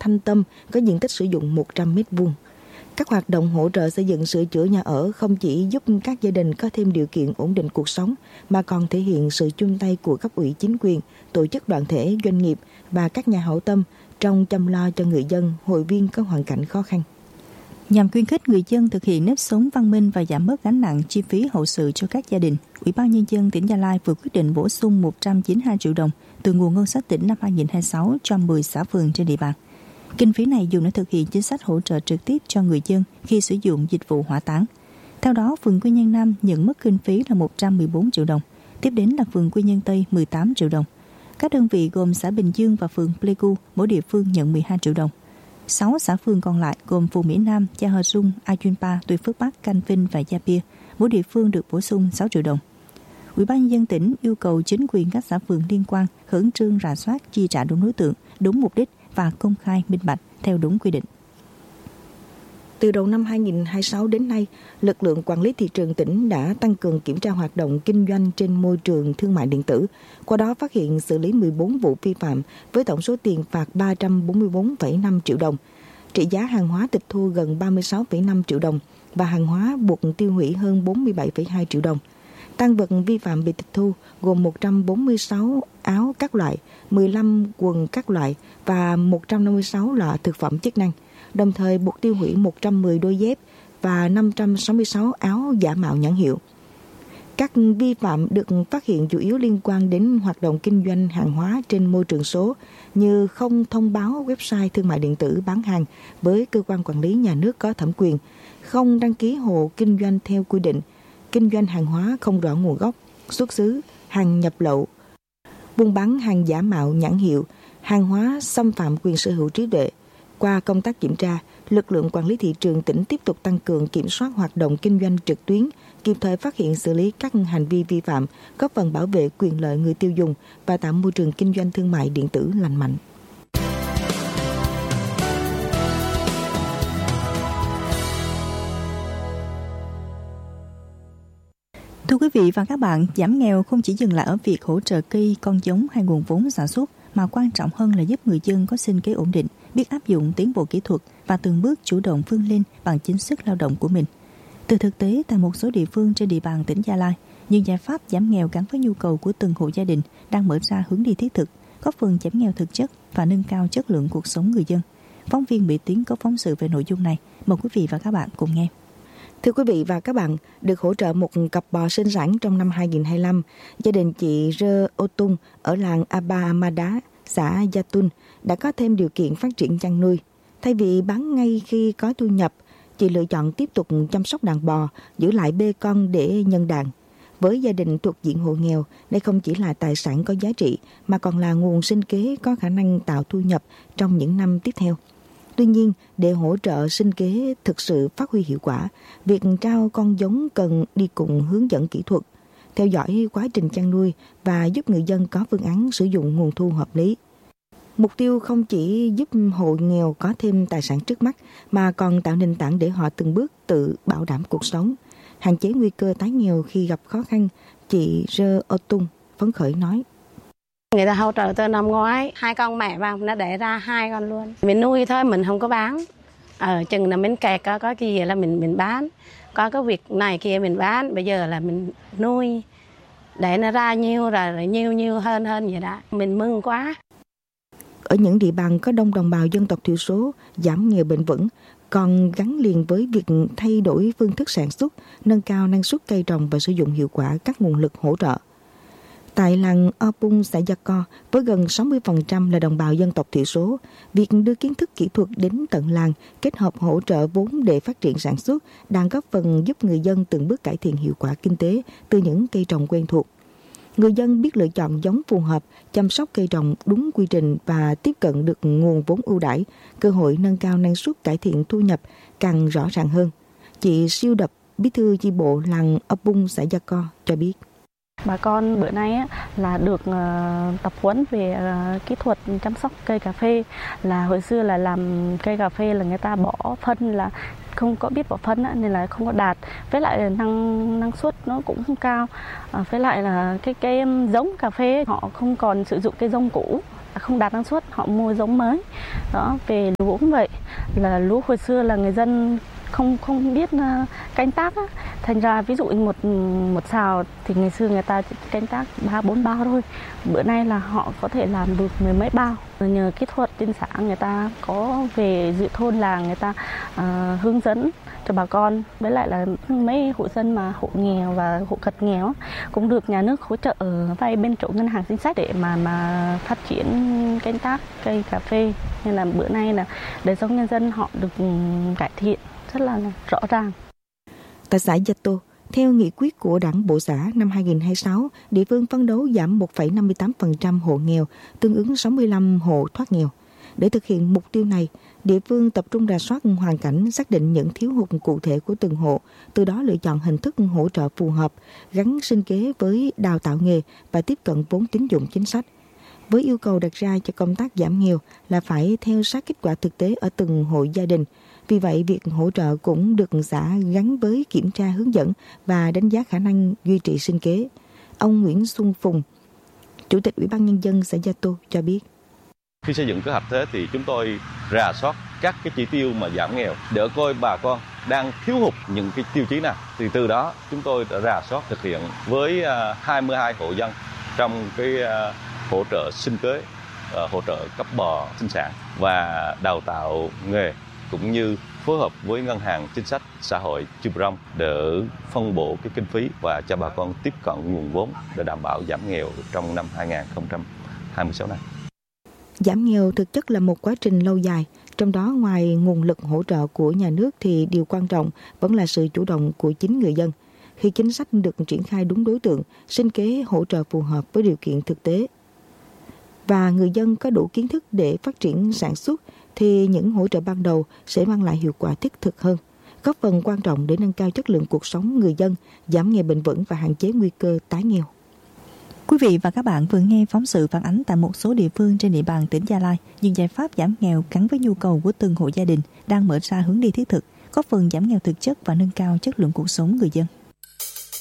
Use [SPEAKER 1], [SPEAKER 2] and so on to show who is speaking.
[SPEAKER 1] Thanh Tâm có diện tích sử dụng 100 m². Các hoạt động hỗ trợ xây dựng sửa chữa nhà ở không chỉ giúp các gia đình có thêm điều kiện ổn định cuộc sống, mà còn thể hiện sự chung tay của cấp ủy chính quyền, tổ chức đoàn thể, doanh nghiệp và các nhà hảo tâm trong chăm lo cho người dân, hội viên có hoàn cảnh khó khăn.
[SPEAKER 2] Nhằm khuyến khích người dân thực hiện nếp sống văn minh và giảm bớt gánh nặng chi phí hậu sự cho các gia đình, Ủy ban Nhân dân tỉnh Gia Lai vừa quyết định bổ sung 192 triệu đồng từ nguồn ngân sách tỉnh năm 2026 cho 10 xã phường trên địa bàn. Kinh phí này dùng để thực hiện chính sách hỗ trợ trực tiếp cho người dân khi sử dụng dịch vụ hỏa táng. Theo đó, phường Quy Nhơn Nam nhận mức kinh phí là 114 triệu đồng, tiếp đến là phường Quy Nhơn Tây 18 triệu đồng. Các đơn vị gồm xã Bình Dương và phường Pleiku, mỗi địa phương nhận 12 triệu đồng. 6 xã phường còn lại gồm Phù Mỹ Nam, Cha Hờ Sung, Ayunpa, Tuy Phước Bắc, Canh Vinh và Gia Pia, mỗi địa phương được bổ sung 6 triệu đồng. Ủy ban Nhân dân tỉnh yêu cầu chính quyền các xã phường liên quan khẩn trương rà soát chi trả đúng đối tượng, đúng mục đích và công khai minh bạch theo đúng quy định.
[SPEAKER 1] Từ đầu năm 2026 đến nay, lực lượng quản lý thị trường tỉnh đã tăng cường kiểm tra hoạt động kinh doanh trên môi trường thương mại điện tử. Qua đó phát hiện xử lý 14 vụ vi phạm với tổng số tiền phạt 344,5 triệu đồng. Trị giá hàng hóa tịch thu gần 36,5 triệu đồng và hàng hóa buộc tiêu hủy hơn 47,2 triệu đồng. Tang vật vi phạm bị tịch thu gồm 146 áo các loại, 15 quần các loại và 156 lọ thực phẩm chức năng. Đồng thời buộc tiêu hủy 110 đôi dép và 566 áo giả mạo nhãn hiệu. Các vi phạm được phát hiện chủ yếu liên quan đến hoạt động kinh doanh hàng hóa trên môi trường số như không thông báo website thương mại điện tử bán hàng với cơ quan quản lý nhà nước có thẩm quyền, không đăng ký hộ kinh doanh theo quy định, kinh doanh hàng hóa không rõ nguồn gốc, xuất xứ, hàng nhập lậu, buôn bán hàng giả mạo nhãn hiệu, hàng hóa xâm phạm quyền sở hữu trí tuệ. Qua công tác kiểm tra, lực lượng quản lý thị trường tỉnh tiếp tục tăng cường kiểm soát hoạt động kinh doanh trực tuyến, kịp thời phát hiện xử lý các hành vi vi phạm, góp phần bảo vệ quyền lợi người tiêu dùng và tạo môi trường kinh doanh thương mại điện tử lành mạnh.
[SPEAKER 2] Thưa quý vị và các bạn, giảm nghèo không chỉ dừng lại ở việc hỗ trợ cây, con giống hay nguồn vốn sản xuất, mà quan trọng hơn là giúp người dân có sinh kế ổn định, biết áp dụng tiến bộ kỹ thuật và từng bước chủ động vươn lên bằng chính sức lao động của mình. Từ thực tế, tại một số địa phương trên địa bàn tỉnh Gia Lai, những giải pháp giảm nghèo gắn với nhu cầu của từng hộ gia đình đang mở ra hướng đi thiết thực, góp phần giảm nghèo thực chất và nâng cao chất lượng cuộc sống người dân. Phóng viên Mỹ Tiến có phóng sự về nội dung này. Mời quý vị và các bạn cùng nghe.
[SPEAKER 1] Thưa quý vị và các bạn, được hỗ trợ một cặp bò sinh sản trong năm 2025, gia đình chị Rơ Ô Tung ở làng Aba Amada, xã Gia Tun đã có thêm điều kiện phát triển chăn nuôi. Thay vì bán ngay khi có thu nhập, chị lựa chọn tiếp tục chăm sóc đàn bò, giữ lại bê con để nhân đàn. Với gia đình thuộc diện hộ nghèo, đây không chỉ là tài sản có giá trị mà còn là nguồn sinh kế có khả năng tạo thu nhập trong những năm tiếp theo. Tuy nhiên, để hỗ trợ sinh kế thực sự phát huy hiệu quả, việc trao con giống cần đi cùng hướng dẫn kỹ thuật, theo dõi quá trình chăn nuôi và giúp người dân có phương án sử dụng nguồn thu hợp lý. Mục tiêu không chỉ giúp hộ nghèo có thêm tài sản trước mắt mà còn tạo nền tảng để họ từng bước tự bảo đảm cuộc sống, hạn chế nguy cơ tái nghèo khi gặp khó khăn, chị Rơ Ô Tung phấn khởi nói.
[SPEAKER 3] Người ta hỗ trợ từ năm ngoái 2 con mẹ vào nó đẻ ra 2 con luôn. Mình nuôi thôi, mình không có bán. Chừng là mình kẹt có cái gì là mình bán. Có cái việc này kia mình bán, bây giờ là mình nuôi để nó ra nhiêu rồi nhiều hơn vậy đó. Mình mừng quá.
[SPEAKER 1] Ở những địa bàn có đông đồng bào dân tộc thiểu số, giảm nghèo bền vững còn gắn liền với việc thay đổi phương thức sản xuất, nâng cao năng suất cây trồng và sử dụng hiệu quả các nguồn lực hỗ trợ. Tại làng Opung, xã Gia Co, với gần 60% là đồng bào dân tộc thiểu số, việc đưa kiến thức kỹ thuật đến tận làng, kết hợp hỗ trợ vốn để phát triển sản xuất, đang góp phần giúp người dân từng bước cải thiện hiệu quả kinh tế từ những cây trồng quen thuộc. Người dân biết lựa chọn giống phù hợp, chăm sóc cây trồng đúng quy trình và tiếp cận được nguồn vốn ưu đãi, cơ hội nâng cao năng suất, cải thiện thu nhập càng rõ ràng hơn. Chị Siêu Đập, bí thư chi bộ làng Opung, xã Gia Co cho biết.
[SPEAKER 4] Bà con bữa nay là được tập huấn về kỹ thuật chăm sóc cây cà phê. Là hồi xưa là làm cây cà phê là người ta bỏ phân, là không có biết bỏ phân nên là không có đạt. Với lại năng suất nó cũng không cao. Với lại là cái giống cà phê họ không còn sử dụng cái giống cũ. không đạt năng suất, họ mua giống mới. Đó, về lúa cũng vậy, là lúa hồi xưa là người dân không biết canh tác á. Thành ra ví dụ một sào thì ngày xưa người ta canh tác 3-4 bao thôi, bữa nay là họ có thể làm được 10 mấy bao. Nhờ kỹ thuật trên xã người ta có về dự thôn làng, người ta hướng dẫn cho bà con, với lại là mấy hộ dân mà hộ nghèo và hộ cận nghèo cũng được nhà nước hỗ trợ vay bên chỗ ngân hàng chính sách để mà phát triển canh tác cây cà phê, nên là bữa nay là đời sống nhân dân họ được cải thiện rất là rõ ràng.
[SPEAKER 1] Tại xã Gia Tô, theo nghị quyết của Đảng Bộ xã năm 2026, địa phương phấn đấu giảm 1,58% hộ nghèo, tương ứng 65 hộ thoát nghèo. Để thực hiện mục tiêu này, địa phương tập trung rà soát hoàn cảnh, xác định những thiếu hụt cụ thể của từng hộ, từ đó lựa chọn hình thức hỗ trợ phù hợp, gắn sinh kế với đào tạo nghề và tiếp cận vốn tín dụng chính sách. Với yêu cầu đặt ra cho công tác giảm nghèo là phải theo sát kết quả thực tế ở từng hộ gia đình. Vì vậy, việc hỗ trợ cũng được xã gắn với kiểm tra hướng dẫn và đánh giá khả năng duy trì sinh kế. Ông Nguyễn Xuân Phùng, Chủ tịch Ủy ban Nhân dân xã Gia Tô cho biết.
[SPEAKER 5] Khi xây dựng kế hoạch thế thì chúng tôi rà soát các cái chỉ tiêu mà giảm nghèo để coi bà con đang thiếu hụt những cái tiêu chí nào. Thì từ đó chúng tôi đã rà soát thực hiện với 22 hộ dân trong cái hỗ trợ sinh kế, hỗ trợ cấp bò sinh sản và đào tạo nghề, cũng như phối hợp với Ngân hàng Chính sách Xã hội Chư Prong để phân bổ cái kinh phí và cho bà con tiếp cận nguồn vốn để đảm bảo giảm nghèo trong năm 2026 này.
[SPEAKER 1] Giảm nghèo thực chất là một quá trình lâu dài, trong đó ngoài nguồn lực hỗ trợ của nhà nước thì điều quan trọng vẫn là sự chủ động của chính người dân. Khi chính sách được triển khai đúng đối tượng, sinh kế hỗ trợ phù hợp với điều kiện thực tế và người dân có đủ kiến thức để phát triển sản xuất, thì những hỗ trợ ban đầu sẽ mang lại hiệu quả thiết thực hơn, góp phần quan trọng để nâng cao chất lượng cuộc sống người dân, giảm nghèo bền vững và hạn chế nguy cơ tái nghèo.
[SPEAKER 2] Quý vị và các bạn vừa nghe phóng sự phản ánh tại một số địa phương trên địa bàn tỉnh Gia Lai, những giải pháp giảm nghèo gắn với nhu cầu của từng hộ gia đình đang mở ra hướng đi thiết thực, góp phần giảm nghèo thực chất và nâng cao chất lượng cuộc sống người dân.